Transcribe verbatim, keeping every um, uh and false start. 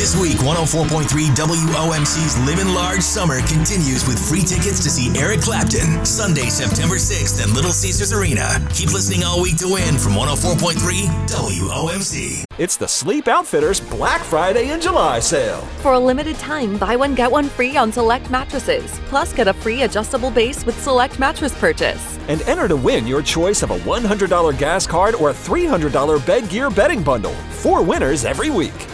This week, one oh four point three W O M C's Livin' Large Summer continues with free tickets to see Eric Clapton, Sunday, September sixth at Little Caesars Arena. Keep listening all week to win from one oh four point three W O M C. It's the Sleep Outfitters Black Friday and July sale. For a limited time, buy one, get one free on select mattresses. Plus, get a free adjustable base with select mattress purchase. And enter to win your choice of a one hundred dollar gas card or a three hundred dollar bed gear bedding bundle. Four winners every week.